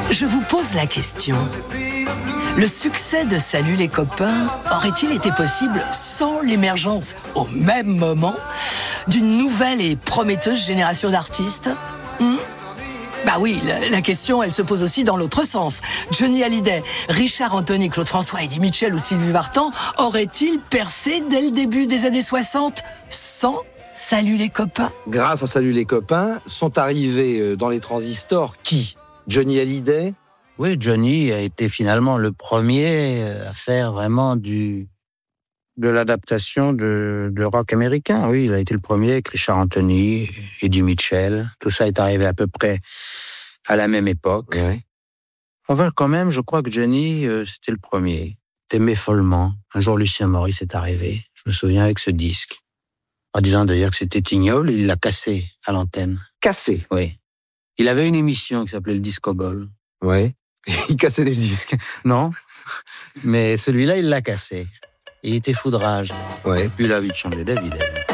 Je vous pose la question. Le succès de Salut les copains aurait-il été possible sans l'émergence, au même moment, d'une nouvelle et prometteuse génération d'artistes ? Bah oui, la question, elle se pose aussi dans l'autre sens. Johnny Hallyday, Richard Anthony, Claude François, Eddie Mitchell ou Sylvie Vartan auraient-ils percé dès le début des années 60 sans Salut les copains ? Grâce à Salut les copains, sont arrivés dans les transistors qui ? Johnny Hallyday ? Oui, Johnny a été finalement le premier à faire vraiment de l'adaptation de rock américain. Oui, il a été le premier avec Richard Anthony, Eddie Mitchell. Tout ça est arrivé à peu près à la même époque. Oui. Enfin, quand même, je crois que Johnny, c'était le premier. T'aimais follement. Un jour, Lucien Maurice est arrivé. Je me souviens avec ce disque. En disant d'ailleurs que c'était ignoble, il l'a cassé à l'antenne. Cassé ? Oui. Il avait une émission qui s'appelait le Disco Ball. Oui. Il cassait les disques. Non, mais celui-là, il l'a cassé. Il était foudrage. Ouais. Et puis il a vite changé d'avis, d'ailleurs.